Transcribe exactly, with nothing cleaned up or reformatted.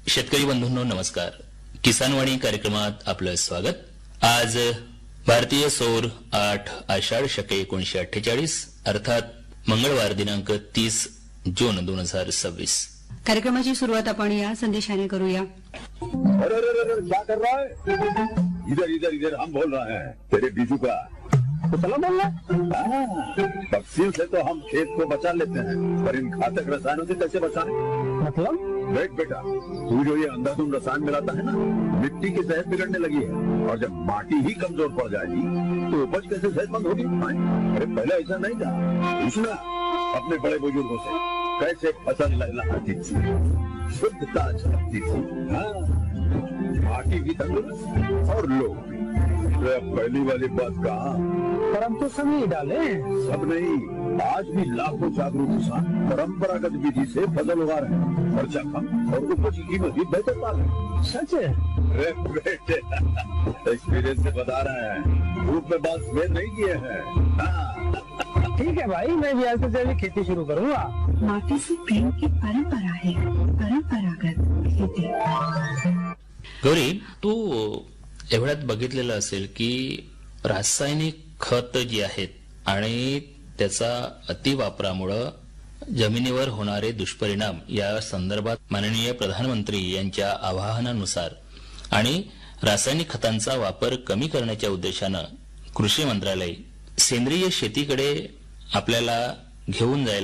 शेतकरी बंधूंनो नमस्कार. किसानवाणी कार्यक्रमात आपलं स्वागत. आज भारतीय सौर आठ आषाढ शके एकोणीशे अठ्ठेचाळीस अर्थात मंगळवार दिनांक तीस जून दोन हजार सव्वीस. कार्यक्रमाची सुरुवात आपण या संदेशाने करूया. अरे अरे अरे क्या कर रहा है? इधर इधर इधर हम बोल रहे हैं तेरे बीजू का. तो चलो बोल रहा पक्षियों से तो हम खेत को बचा लेते हैं, पर इन घातक रसायनों से कैसे बचाएं? मतलब देख बेटा, तू जो ये अंधाधुंध रसायन मिलाता है ना, मिट्टी की सेहत बिगड़ने लगी है, और जब माटी ही कमजोर पड़ जाएगी तो उपज कैसे सेहतमंद होगी? अरे पहले ऐसा नहीं था. पूछना अपने बड़े बुजुर्गों से कैसे फसल लहलहाती थी, शुद्धता झलकती थी. हाँ, माटी भी तंदुरुस्त और लोग भी. पहली वाली बात कहा, पर हम तो सभी डाले. सब नहीं, आज भी लाखों जागरूक किसान परंपरागत विधि से फसल उगा रहे हैं. खर्चा कम और उपज की कीमत भी बेहतर पा रहे हैं. सच है? अरे बेटे, एक्सपीरियंस से बता रहे हैं, धूप में बाल सफेद नहीं किए हैं. हाँ. ठीक है भाई, मैं भी आज से जैविक खेती शुरू करूँगा. माटी से प्रेम की परंपरा है, परंपरागत खेती. गौरी, तू एवढ्यात बघितलेलं असेल की रासायनिक खत जी आहेत आणि त्याचा अतिवापरामुळे जमिनीवर होणारे दुष्परिणाम या संदर्भात माननीय प्रधानमंत्री यांच्या आवाहनानुसार आणि रासायनिक खतांचा वापर कमी करण्याच्या उद्देशानं कृषी मंत्रालय सेंद्रिय शेतीकडे आपल्याला घेऊन जायला